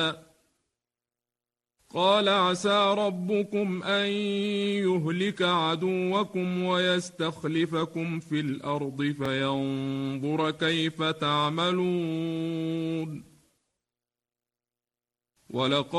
قال عسى ربكم أن يهلك عدوكم ويستخلفكم في الأرض فينظر كيف تعملون. ولقد